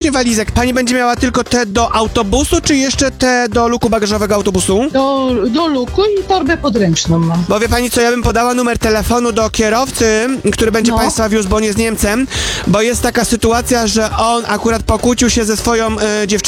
10 walizek. Pani będzie miała tylko te do autobusu, czy jeszcze te do luku bagażowego autobusu? Do luku i torbę podręczną mam. Bo wie pani co, ja bym podała numer telefonu do kierowcy, który będzie No. państwa wiózł, bo on jest Niemcem, bo jest taka sytuacja, że on akurat pokłócił się ze swoją dziewczyną,